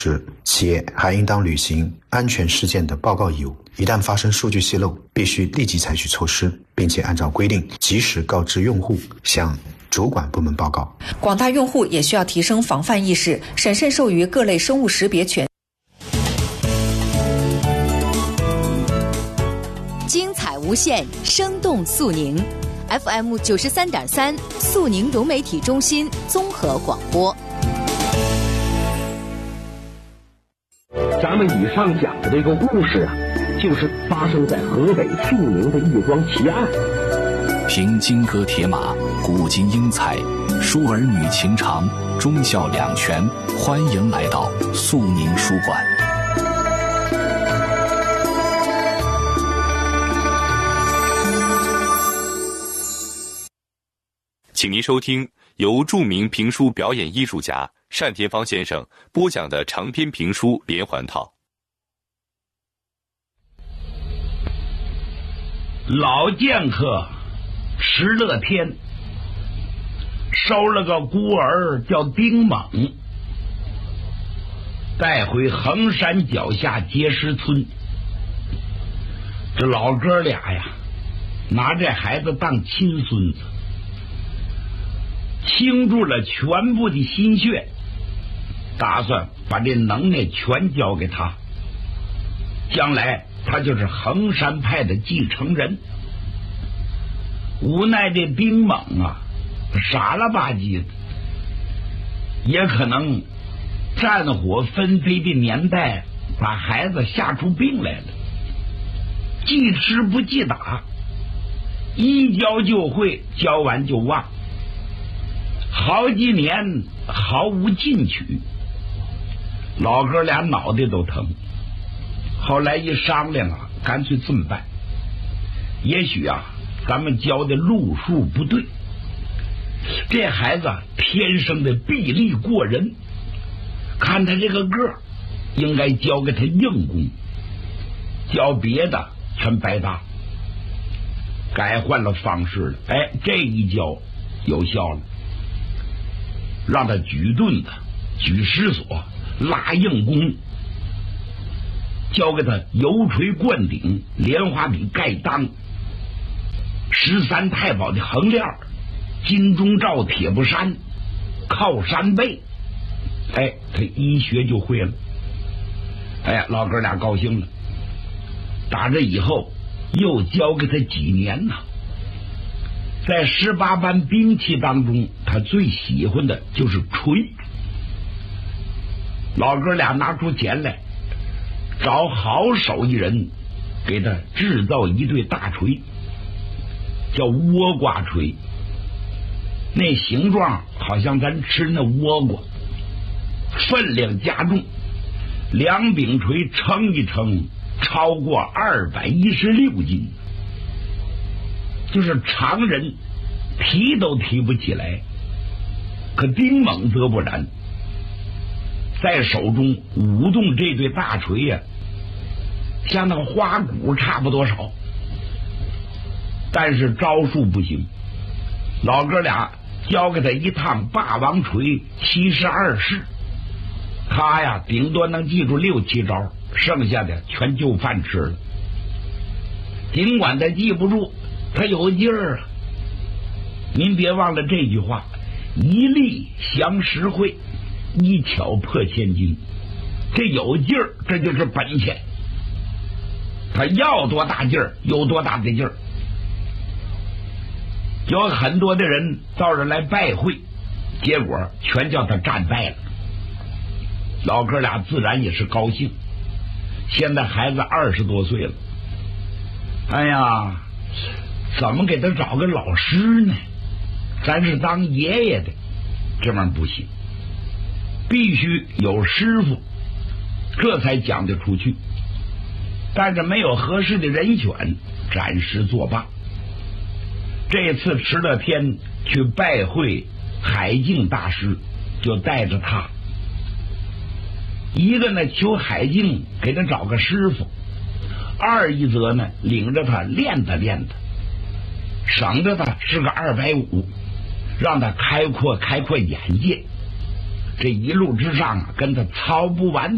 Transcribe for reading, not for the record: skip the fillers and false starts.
是，企业还应当履行安全事件的报告义务，一旦发生数据泄露，必须立即采取措施，并且按照规定及时告知用户，向主管部门报告。 广大用户也需要提升防范意识，审慎授予各类生物识别权。 精彩无限，生动肃宁。FM 93.3，肃宁融媒体中心综合广播。 咱们以上讲的这个故事啊，就是发生在河北肃宁的一桩奇案。 凭金戈铁马，古今英才，书儿女情长，忠孝两全。欢迎来到肃宁书馆。 请您收听由著名评书表演艺术家单田芳先生播讲的长篇评书连环套。 老剑客石乐天收了个孤儿叫丁猛，带回衡山脚下碣石村。这老哥俩呀，拿这孩子当亲孙子，倾注了全部的心血，打算把这能耐全交给他，将来他就是衡山派的继承人。无奈这丁猛啊，傻了吧唧的，也可能战火纷飞的年代把孩子吓出病来了，记吃不记打，一教就会，教完就忘，好几年毫无进取，老哥俩脑袋都疼。后来一商量啊，干脆这么办，也许啊咱们教的路数不对，这孩子天生的臂力过人，看他这个个儿，应该教给他硬功，教别的全白搭。改换了方式了，这一教有效了，让他举盾子、举石锁、拉硬功，教给他油锤灌顶、莲花笔盖裆、13太保的横链、金钟罩铁布衫、靠山背，他一学就会了。老哥俩高兴了。打这以后又教给他几年呢。在18般兵器当中，他最喜欢的就是锤。老哥俩拿出钱来，找好手艺人给他制造一对大锤，叫倭瓜锤，那形状好像咱吃那倭瓜，分量加重，两柄锤称一称超过216斤，就是常人提都提不起来。可丁猛则不然，在手中舞动这对大锤呀，像那个花鼓差不多少，但是招数不行。老哥俩教给他一趟霸王锤72式，他呀顶多能记住6、7招，剩下的全就饭吃了。尽管他记不住，他有劲儿啊。您别忘了这句话，一力降十会，一巧破千金。这有劲儿，这就是本钱。他要多大劲儿有多大的劲儿。有很多的人到这来拜会，结果全叫他战败了。老哥俩自然也是高兴。现在孩子20多岁了，怎么给他找个老师呢？咱是当爷爷的，这玩意儿不行，必须有师傅，这才讲得出去。但是没有合适的人选，暂时作罢。这次石乐天去拜会海静大师，就带着他，一个呢求海静给他找个师傅，二一则呢领着他练他练他，省着他是个250，让他开阔眼界。这一路之上跟他操不完的